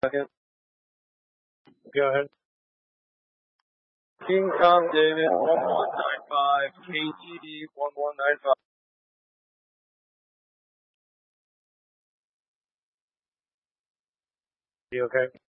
Second. Go ahead. King Kong David 1195, KGD 1195. You okay?